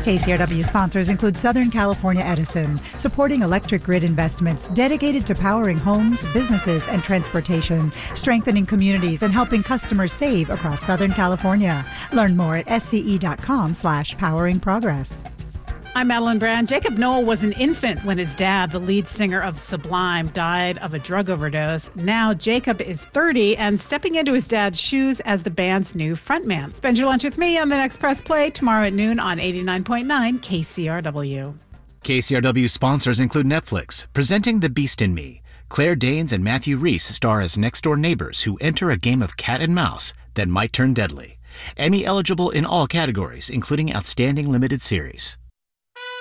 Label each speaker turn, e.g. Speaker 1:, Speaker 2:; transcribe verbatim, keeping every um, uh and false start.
Speaker 1: K C R W sponsors include Southern California Edison, supporting electric grid investments dedicated to powering homes, businesses, and transportation, strengthening communities and helping customers save across Southern California. Learn more at sce.com slash powering progress.
Speaker 2: I'm Madeline Brand. Jacob Noel was an infant when his dad, the lead singer of Sublime, died of a drug overdose. Now Jacob is thirty and stepping into his dad's shoes as the band's new frontman. Spend your lunch with me on the next Press Play tomorrow at noon on eighty-nine point nine K C R W.
Speaker 3: K C R W sponsors include Netflix, presenting The Beast in Me. Claire Danes and Matthew Rhys star as next-door neighbors who enter a game of cat and mouse that might turn deadly. Emmy eligible in all categories, including Outstanding Limited Series.